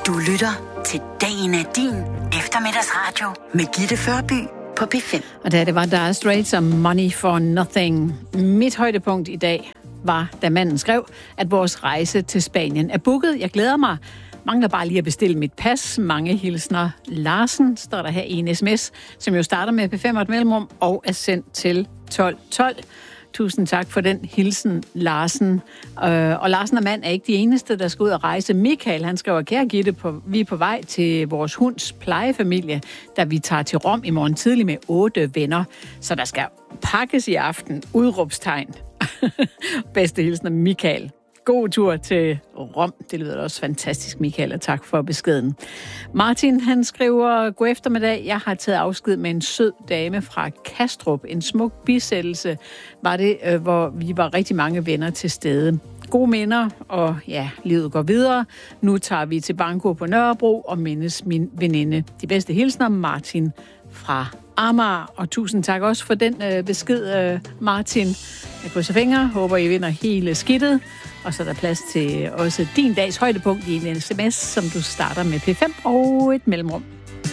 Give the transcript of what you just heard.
Du lytter til Dagen er din eftermiddagsradio med Gitte Førby på P5. Og da det var Dire Straits og Money for Nothing. Mit højdepunkt i dag var, da manden skrev, at vores rejse til Spanien er booket. Jeg glæder mig. Mangler bare lige at bestille mit pas. Mange hilsner. Larsen står der her i en sms, som jo starter med P5 og et mellemrum og er sendt til 1212. Tusind tak for den hilsen, Larsen. Og Larsen og mand er ikke de eneste, der skal ud og rejse. Michael, han skriver, kære Gitte, vi er på vej til vores hunds plejefamilie, da vi tager til Rom i morgen tidlig med 8 venner. Så der skal pakkes i aften. Udråbstegn. Bedste hilsner, Michael. God tur til Rom. Det lyder også fantastisk, Michael, og tak for beskeden. Martin, han skriver, god eftermiddag. Jeg har taget afsked med en sød dame fra Kastrup. En smuk bisættelse var det, hvor vi var rigtig mange venner til stede. Gode minder, og ja, livet går videre. Nu tager vi til Banko på Nørrebro og mindes min veninde. De bedste hilsner, Martin fra Amager, og tusind tak også for den besked, Martin. Jeg krydser fingre, håber I vinder hele skidtet, og så er der plads til også din dags højdepunkt i en sms, som du starter med P5 og et mellemrum.